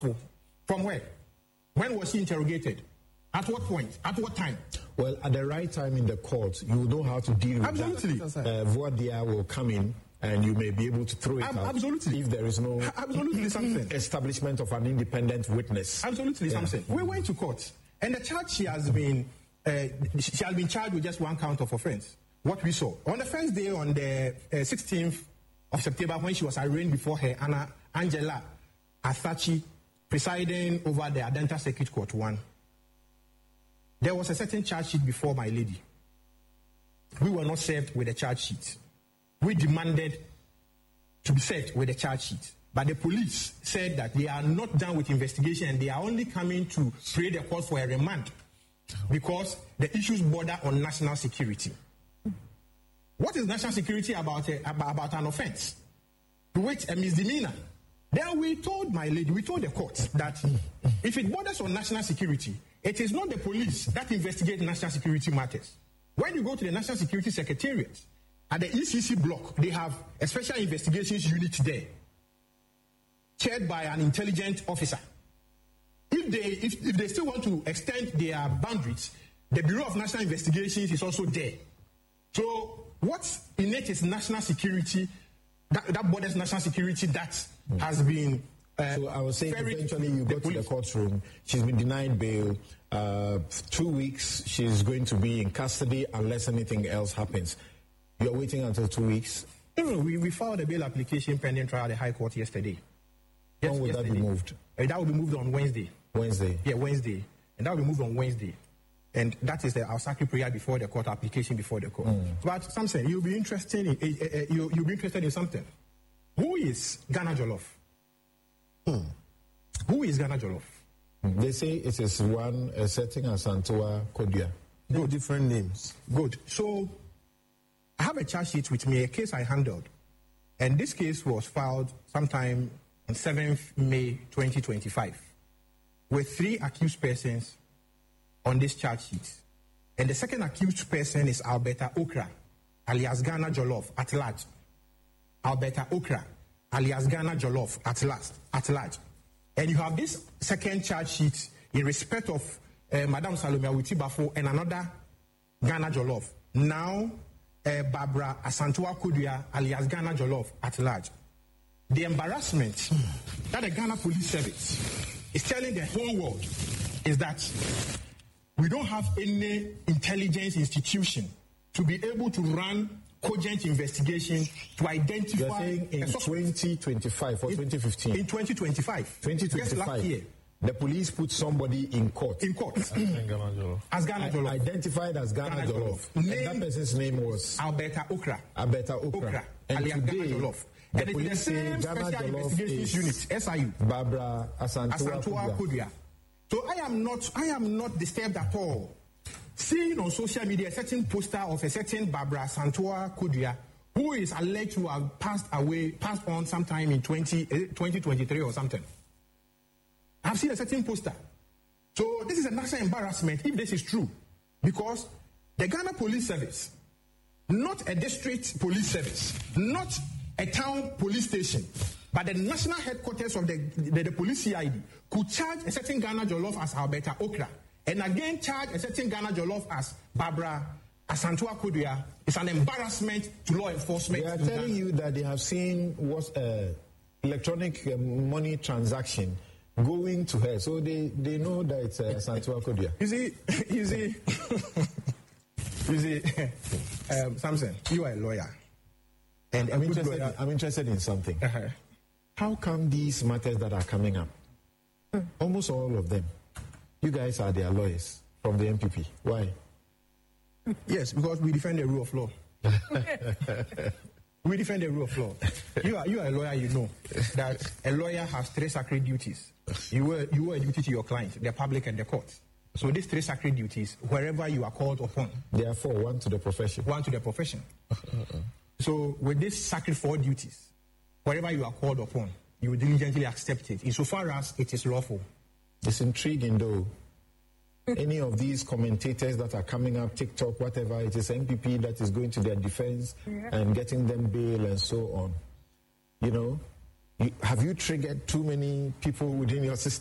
From where? When was she interrogated? At what point? At what time? Well, at the right time in the court, you know how to deal with Absolutely. that. Voir dire will come in, and you may be able to throw it out. Absolutely. If there is no something. establishment of an independent witness. Absolutely something. We went to court, and the charge she has been charged with just one count of offense. What we saw on the first day, on the 16th of September, when she was arraigned before her, Angela Athachi, presiding over the Adenta Circuit Court 1. There was a certain charge sheet before my lady. We were not served with a charge sheet. We demanded to be served with a charge sheet. But the police said that they are not done with investigation and they are only coming to pray the court for a remand because the issues border on national security. What is national security about an offense? To which a misdemeanor. Then we told my lady, we told the court that if it borders on national security, it is not the police that investigate national security matters. When you go to the National Security Secretariat, at the ECC block, they have a special investigations unit there, chaired by an intelligent officer. If they still want to extend their boundaries, the Bureau of National Investigations is also there. So what's in it is national security, that borders national security that has been... so I was saying eventually you go to the courtroom, she's been denied bail, 2 weeks, she's going to be in custody unless anything else happens. You're waiting until 2 weeks? No, we filed a bail application pending trial at the High Court yesterday. When will that be moved? That will be moved on Wednesday. Wednesday? Yeah, Wednesday. And that will be moved on Wednesday. And that is our sacred prayer before the court, application before the court. But Samson, you'll be interested in something. Who is Ghana Jollof? Who is Ghana Jollof? They say it is one setting Asantewaa Kodia. No different names. Good. So I have a charge sheet with me, a case I handled. And this case was filed sometime on 7th May 2025 with 3 accused persons on this charge sheet. And the second accused person is Alberta Okra, alias Ghana Jollof, at large. Alberta Okra, alias Ghana Jollof, at large. And you have this second charge sheet in respect of Madame Salome Awiti Bafo and another Ghana Jollof. Now, Barbara Asantewaa Kodia, alias Ghana Jollof, at large. The embarrassment that the Ghana Police Service is telling the whole world is that we don't have any intelligence institution to be able to run cogent investigation to identify... You're saying in 2025 or 2015? In 2025. 2025. Just last year. The police put somebody in court. In court. As Ghana Jollof. Identified as Ghana Jollof. And that person's name was? Alberta Okra. Alberta Okra. And today, Jollof. And the police say Ghana Jollof is unit, SIU. Barbara Asantewaa Kodia. So I am not disturbed at all. Seeing on social media a certain poster of a certain Barbara Asantewaa Kodia, who is alleged to have passed on sometime in 2023 or something. I've seen a certain poster. So this is a national embarrassment if this is true. Because the Ghana Police Service, not a district police service, not a town police station, but the national headquarters of the police CID could charge a certain Ghana Jollof as Alberta Okra, and again charge a certain Ghana Jollof as Barbara Asantewaa Kodia. Is an embarrassment to law enforcement. They are telling you that they have seen what electronic money transaction going to her, so they know that it's Asantewaa Kodia. You see, Samson, you are a lawyer. And I'm interested in something. How come these matters that are coming up, almost all of them, you guys are their lawyers from the MPP? Why? Yes, because we defend the rule of law. We defend the rule of law. You are a lawyer, you know that a lawyer has 3 sacred duties. You owe a duty to your client, the public, and the court. So these 3 sacred duties, wherever you are called upon. Therefore, one to the profession. One to the profession. So with these sacred 4 duties, wherever you are called upon, you will diligently accept it, insofar as it is lawful. It's intriguing, though. Any of these commentators that are coming up, TikTok, whatever, it is MPP that is going to their defense and getting them bail and so on. You know, Have you triggered too many people within your system?